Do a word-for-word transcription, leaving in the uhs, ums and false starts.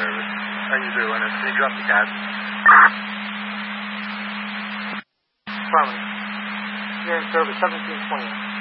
service. How you doing? Can you drop the cab? Affirmative. You're in service seventeen twenty.